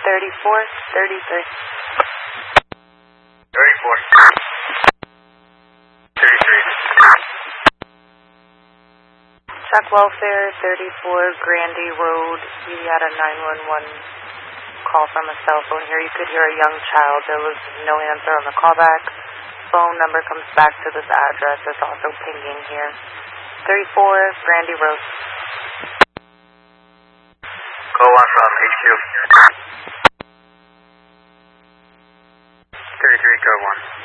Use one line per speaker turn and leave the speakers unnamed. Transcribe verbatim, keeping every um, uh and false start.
thirty-four thirty-three.
thirty-four. thirty-three.
Check welfare, thirty-four Grandy Road. You had a nine one one call from a cell phone here. You could hear a young child. There was no answer on the callback. Phone number comes back to this address. It's also pinging here. thirty-four Grandy Road.
Call one from H Q. thirty-three, code one.